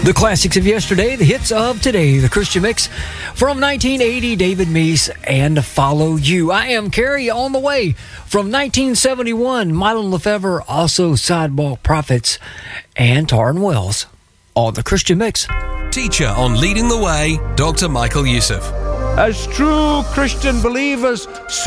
The classics of yesterday, the hits of today, the Christian Mix from 1980, David Meese and Follow You. I am Carrie on the way from 1971, Mylon Lefevre, also Sidewalk Prophets, and Taryn Wells on the Christian Mix. Teacher on Leading the Way, Dr. Michael Youssef. As true Christian believers,